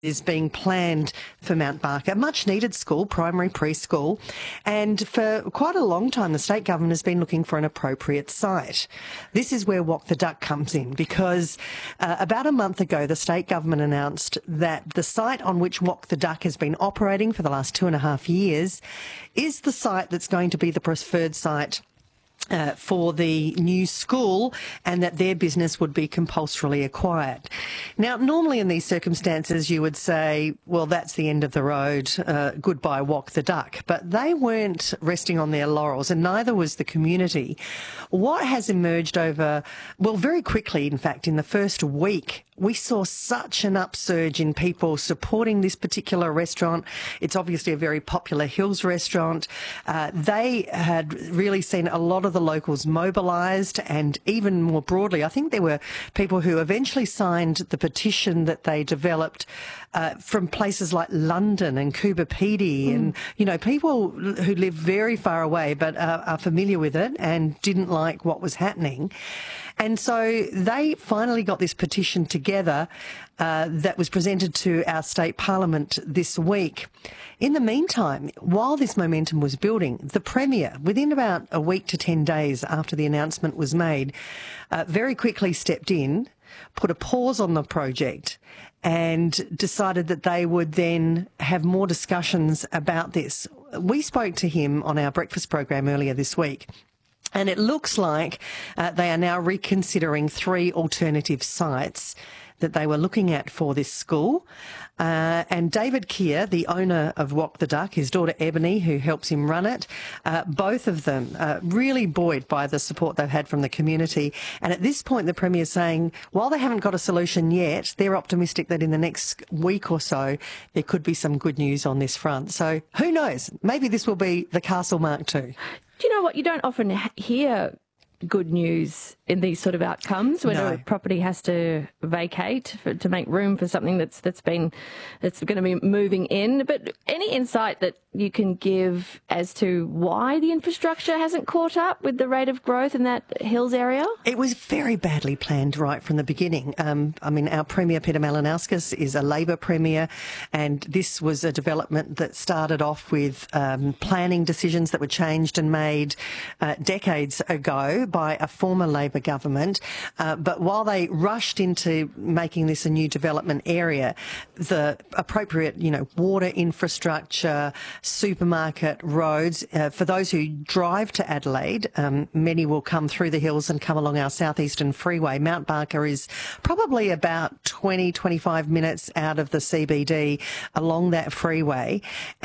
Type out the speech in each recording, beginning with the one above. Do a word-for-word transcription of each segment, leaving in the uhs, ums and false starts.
is being planned for Mount Barker, a much needed school, primary preschool, and for quite a long time the state government has been looking for an appropriate site. This is where Walk the Duck comes in, because uh, about a month ago the state government announced that the site on which Walk the Duck has been operating for the last two and a half years is the site that's going to be the preferred site Uh, for the new school, and that their business would be compulsorily acquired. Now, normally in these circumstances you would say, well, that's the end of the road, uh, goodbye Walk the Duck. But they weren't resting on their laurels, and neither was the community. What has emerged over, well, very quickly, in fact, in the first week, we saw such an upsurge in people supporting this particular restaurant. It's obviously a very popular Hills restaurant. Uh, they had really seen a lot of the locals mobilised, and even more broadly, I think there were people who eventually signed the petition that they developed uh, from places like London and Coober Pedy, mm. and, you know, people who live very far away but uh, are familiar with it and didn't like what was happening. And so they finally got this petition together uh, that was presented to our state parliament this week. In the meantime, while this momentum was building, the Premier, within about a week to ten days after the announcement was made, uh, very quickly stepped in, put a pause on the project, and decided that they would then have more discussions about this. We spoke to him on our breakfast program earlier this week, and it looks like uh, they are now reconsidering three alternative sites that they were looking at for this school. Uh, and David Keir, the owner of Walk the Duck, his daughter Ebony, who helps him run it, uh, both of them uh, really buoyed by the support they've had from the community. And at this point, the Premier is saying, while they haven't got a solution yet, they're optimistic that in the next week or so, there could be some good news on this front. So who knows? Maybe this will be the Castle Mark two. Do you know what? You don't often hear good news in these sort of outcomes when no. a property has to vacate for, to make room for something that's that's been that's going to be moving in. But any insight that you can give as to why the infrastructure hasn't caught up with the rate of growth in that Hills area? It was very badly planned right from the beginning. Um, I mean, our Premier, Peter Malinauskas, is a Labor Premier, and this was a development that started off with um, planning decisions that were changed and made uh, decades ago by a former Labor government. Uh, but while they rushed into making this a new development area, the appropriate, you know, water infrastructure, supermarket, roads, uh, for those who drive to Adelaide, um, many will come through the hills and come along our southeastern freeway. Mount Barker is probably about twenty, twenty-five minutes out of the C B D along that freeway,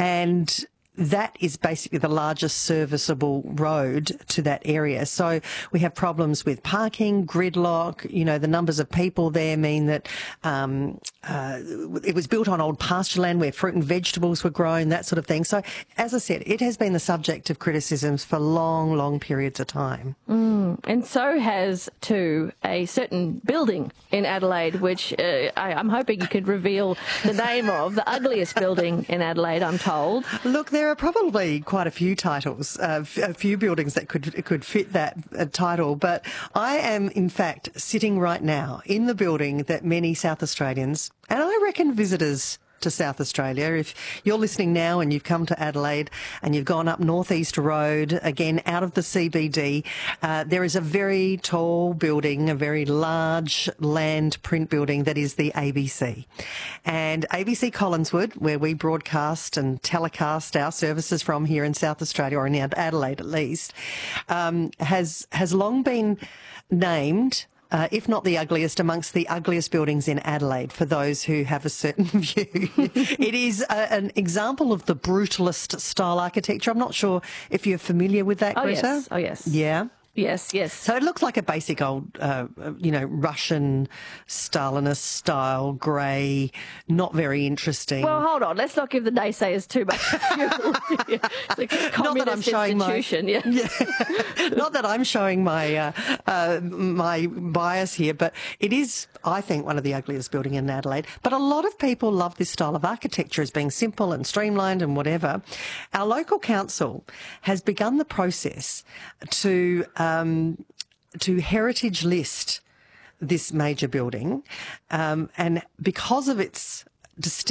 and that is basically the largest serviceable road to that area. So we have problems with parking, gridlock. You know, the numbers of people there mean that um, uh, it was built on old pasture land where fruit and vegetables were grown, that sort of thing. So, as I said, it has been the subject of criticisms for long, long periods of time. Mm. And so has, too, a certain building in Adelaide, which uh, I, I'm hoping you could reveal the name of, the ugliest building in Adelaide, I'm told. Look, there There are probably quite a few titles, uh, a few buildings that could could fit that uh, title, but I am in fact sitting right now in the building that many South Australians, and I reckon visitors to South Australia, if you're listening now and you've come to Adelaide and you've gone up North East Road, again out of the C B D, uh, there is a very tall building, a very large land print building that is the A B C. And A B C Collinswood, where we broadcast and telecast our services from here in South Australia, or in Adelaide at least, um, has, has long been named Uh, if not the ugliest, amongst the ugliest buildings in Adelaide, for those who have a certain view. It is a, an example of the brutalist style architecture. I'm not sure if you're familiar with that, Oh, Greta. yes. Oh, yes. Yeah. Yes, yes. So it looks like a basic old, uh, you know, Russian Stalinist style, grey, not very interesting. Well, hold on. Let's not give the naysayers too much fuel. It's like a communist not that I'm showing institution. my, yeah. yeah. Not that I'm showing my uh, uh, my bias here, but it is, I think, one of the ugliest buildings in Adelaide. But a lot of people love this style of architecture as being simple and streamlined and whatever. Our local council has begun the process to um, to heritage list this major building, um, and because of its distinct